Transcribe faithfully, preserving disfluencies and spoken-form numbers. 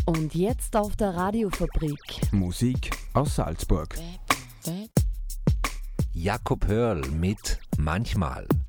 Und jetzt auf der Radiofabrik. Musik aus Salzburg. Jakob Hörl mit Manchmal.